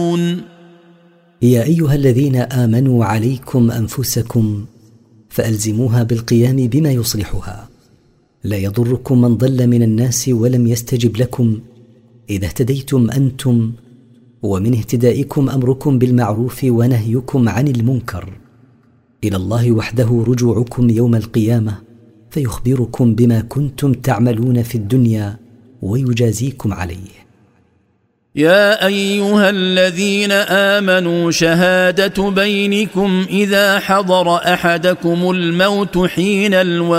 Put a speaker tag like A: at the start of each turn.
A: يا أيها الذين آمنوا عليكم أنفسكم فألزموها بالقيام بما يصلحها. لا يضركم من ضل من الناس ولم يستجب لكم إذا اهتديتم أنتم، ومن اهتدائكم أمركم بالمعروف ونهيكم عن المنكر. إلى الله وحده رجوعكم يوم القيامة، فيخبركم بما كنتم تعملون في الدنيا ويجازيكم عليه.
B: يا أيها الذين آمنوا شهادة بينكم إذا حضر أحدكم الموت حين